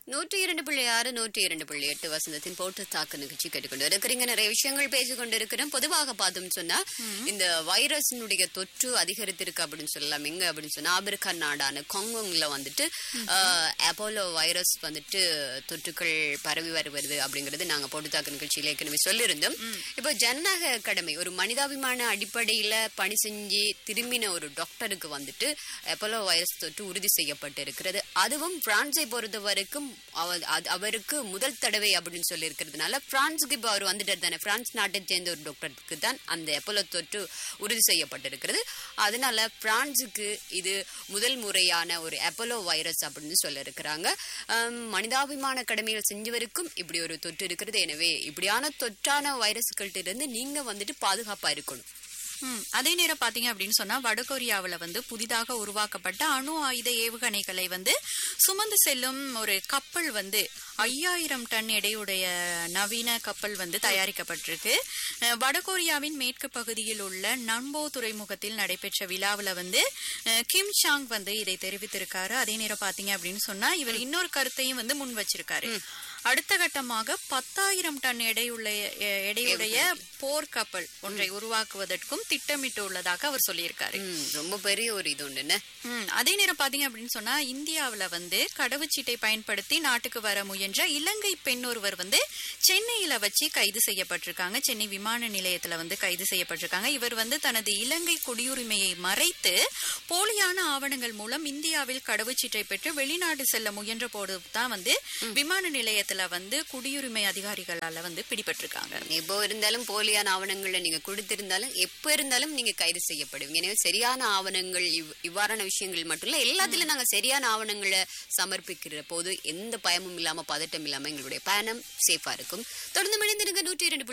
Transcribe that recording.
102.6 102.8 வசந்தத்தின் போட்டு தாக்கு நிகழ்ச்சி கேட்டுக்கொண்டு இருக்கிறீங்க. நிறைய விஷயங்கள் பேசிக்கொண்டு இருக்கிறோம். பொதுவாக பார்த்தோம் சொன்னா இந்த வைரஸினுடைய தொற்று அதிகரித்திருக்கு அப்படின்னு சொல்லலாம். எங்க அப்படின்னு சொன்னா ஆப்பிரிக்கா நாடான காங்கோங்ல வந்துட்டு அப்போலோ வைரஸ் வந்துட்டு தொற்றுக்கள் பரவி வருவது அப்படிங்கறது நாங்க போட்டு தாக்கு நிகழ்ச்சியில ஏற்கனவே சொல்லியிருந்தோம். இப்போ ஜனநாயக கடமை ஒரு மனிதாபிமான அடிப்படையில பணி செஞ்சு திரும்பின ஒரு டாக்டருக்கு வந்துட்டு அப்போலோ வைரஸ் தொற்று உறுதி செய்யப்பட்டு இருக்கிறது. அதுவும் பிரான்ஸை பொறுத்த வரைக்கும் அவருக்கு முதல் தடவை அப்படின்னு சொல்லி இருக்கிறதுனால பிரான்ஸுக்கு இப்போ அவர் வந்துட்டார் தானே. பிரான்ஸ் நாட்டை சேர்ந்த ஒரு டாக்டருக்கு தான் அந்த அப்போலோ தொற்று உறுதி செய்யப்பட்டிருக்கிறது. அதனால பிரான்ஸுக்கு இது முதல் முறையான ஒரு அப்போலோ வைரஸ் அப்படின்னு சொல்ல இருக்கிறாங்க. மனிதாபிமான கடமைகள் செஞ்சவருக்கும் இப்படி ஒரு தொற்று இருக்கிறது. எனவே இப்படியான தொற்றான வைரஸ்கள்ட்ட இருந்து நீங்க வந்துட்டு பாதுகாப்பா இருக்கணும். அதே நேரம் பாத்தீங்க அப்படின்னு சொன்னா வடகொரியாவில புதிதாக உருவாக்கப்பட்ட அணு ஆயுத ஏவுகணைகளை சுமந்து செல்லும் ஒரு கப்பல் 5000 டன் எடையுடைய நவீன கப்பல் தயாரிக்கப்பட்டிருக்கு. வடகொரியாவின் மேற்கு பகுதியில் உள்ள நன்போ துறைமுகத்தில் நடைபெற்ற விழாவில் கிம் சாங் இதை தெரிவித்திருக்காரு. அதே நேரம் பாத்தீங்க அப்படின்னு சொன்னா இவர் இன்னொரு கருத்தையும் முன் வச்சிருக்காரு. அடுத்த கட்டமாக 10,000 டன் எடையுடைய போர்க்கப்பல் ஒன்றை உருவாக்குவதற்கும் திட்டமிட்டுள்ளதாக அவர் சொல்லியிருக்காரு. ரொம்ப பெரிய ஒரு இது ஒண்ணு. அதே நேரம் பாத்தீங்க அப்படின்னு சொன்னா இந்தியாவில கடவுச்சீட்டை பயன்படுத்தி நாட்டுக்கு வர முயன்ற இலங்கை பெண் ஒருவர் சென்னையில வச்சு கைது செய்யப்பட்டிருக்காங்க. சென்னை விமான நிலையத்துல கைது செய்யப்பட்டிருக்காங்க. இவர் தனது இலங்கை குடியுரிமையை மறைத்து போலியான ஆவணங்கள் மூலம் இந்தியாவில் கடவுச்சீட்டை பெற்று வெளிநாடு செல்ல முயன்ற போதுதான் விமான நிலையத்துல குடியுரிமை அதிகாரிகளால பிடிபட்டிருக்காங்க. இப்போ இருந்தாலும் போலியான ஆவணங்களை நீங்க கொடுத்திருந்தாலும் எப்ப இருந்தாலும் நீங்க கைது செய்யப்படுவீங்க. எனவே சரியான ஆவணங்கள் இவ்வாறான விஷயங்கள் மட்டும் இல்ல, எல்லாத்திலும் நாங்க சரியான ஆவணங்களை சமர்ப்பிக்கிற போது எந்த பயமும் இல்லாம பதட்டம் இல்லாம எங்களுடைய பயணம் சேஃபா இருக்கும். தொடர்ந்து மனிதனுக்கு 102